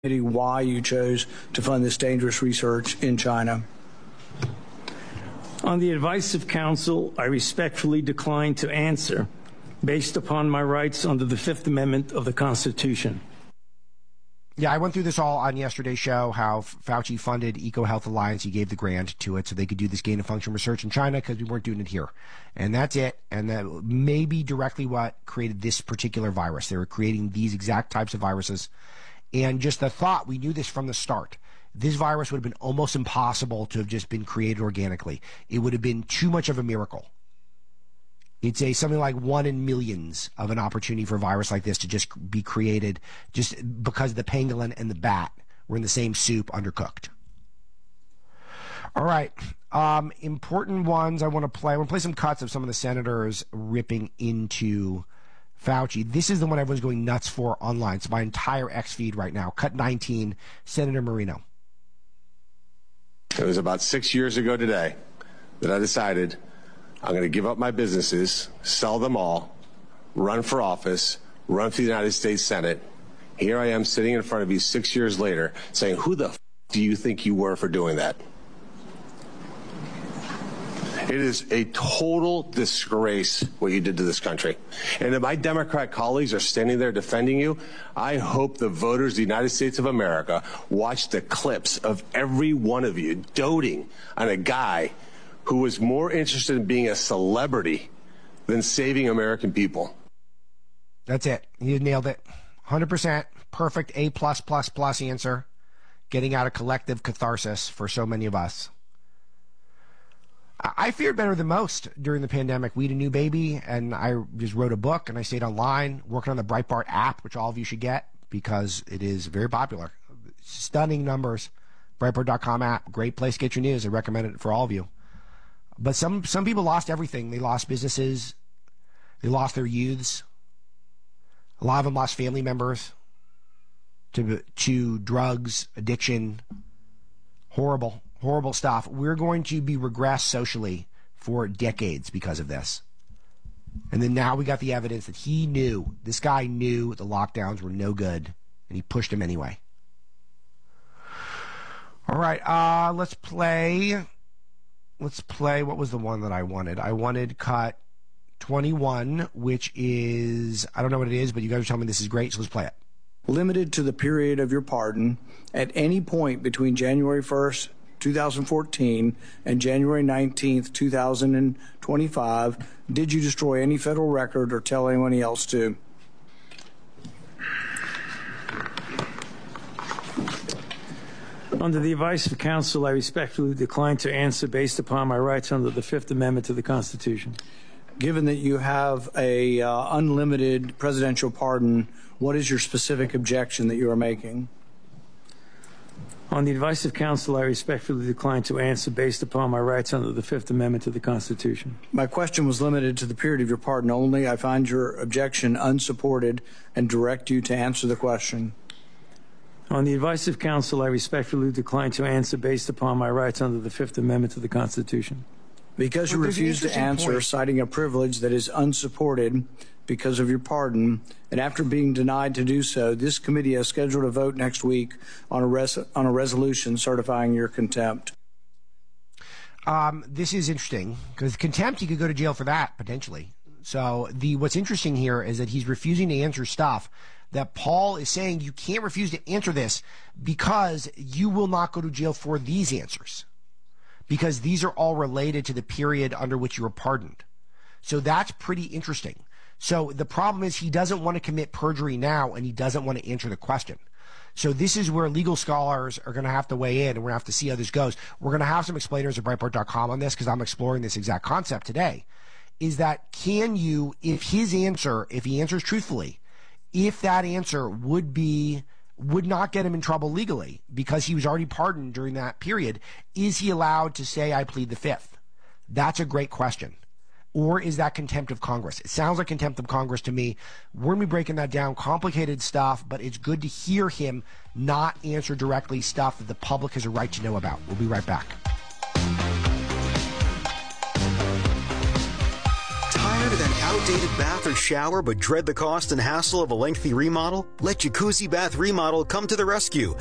why you chose to fund this dangerous research in China? On the advice of counsel, I respectfully decline to answer based upon my rights under the Fifth Amendment of the Constitution. Yeah, I went through this all on yesterday's show, how Fauci funded EcoHealth Alliance. He gave the grant to it so they could do this gain-of-function research in China because we weren't doing it here. And that's it. And that may be directly what created this particular virus. They were creating these exact types of viruses. And just the thought, we knew this from the start. This virus would have been almost impossible to have just been created organically. It would have been too much of a miracle. It's something like 1 in millions of an opportunity for a virus like this to just be created just because the pangolin and the bat were in the same soup, undercooked. All right. Important ones I want to play. I want to play some cuts of some of the senators ripping into Fauci. This is the one everyone's going nuts for online. It's my entire X feed right now. Cut 19, Senator Marino. It was about 6 years ago today that I decided I'm going to give up my businesses, sell them all, run for office, run for the United States Senate. Here I am sitting in front of you 6 years later saying, who the do you think you were for doing that? It is a total disgrace what you did to this country. And if my Democrat colleagues are standing there defending you, I hope the voters of the United States of America watch the clips of every one of you doting on a guy who was more interested in being a celebrity than saving American people. That's it. You nailed it. 100% perfect A+++ answer. Getting out of collective catharsis for so many of us. I fared better than most during the pandemic. We had a new baby, and I just wrote a book, and I stayed online, working on the Breitbart app, which all of you should get because it is very popular. Stunning numbers. Breitbart.com app, great place to get your news. I recommend it for all of you. But some people lost everything. They lost businesses. They lost their youths. A lot of them lost family members to drugs, addiction. Horrible. Horrible stuff. We're going to be regressed socially for decades because of this. And then now we got the evidence that this guy knew the lockdowns were no good, and he pushed them anyway. All right, let's play, what was the one that I wanted? I wanted cut 21, which is, I don't know what it is, but you guys are telling me this is great, so let's play it. Limited to the period of your pardon, at any point between January 1st, 2014 and January 19th, 2025, did you destroy any federal record or tell anyone else to? Under the advice of counsel, I respectfully decline to answer based upon my rights under the Fifth Amendment to the Constitution. Given that you have a unlimited presidential pardon, what is your specific objection that you are making? On the advice of counsel, I respectfully decline to answer based upon my rights under the Fifth Amendment to the Constitution. My question was limited to the period of your pardon only. I find your objection unsupported and direct you to answer the question. On the advice of counsel, I respectfully decline to answer based upon my rights under the Fifth Amendment to the Constitution. Because you refuse to answer, citing a privilege that is unsupported because of your pardon, and after being denied to do so, this committee has scheduled a vote next week on a resolution certifying your contempt. This is interesting because contempt, you could go to jail for that potentially. So what's interesting here is that he's refusing to answer stuff that Paul is saying you can't refuse to answer this because you will not go to jail for these answers, because these are all related to the period under which you were pardoned. So that's pretty interesting. So the problem is he doesn't want to commit perjury now, and he doesn't want to answer the question. So this is where legal scholars are going to have to weigh in, and we're going to have to see how this goes. We're going to have some explainers at Breitbart.com on this because I'm exploring this exact concept today, is that can you, if he answers truthfully, if that answer would not get him in trouble legally because he was already pardoned during that period, is he allowed to say, I plead the Fifth? That's a great question. Or is that contempt of Congress? It sounds like contempt of Congress to me. We're going to be breaking that down. Complicated stuff, but it's good to hear him not answer directly stuff that the public has a right to know about. We'll be right back. Tired of an Outdated bath or shower but dread the cost and hassle of a lengthy remodel? Let Jacuzzi Bath Remodel come to the rescue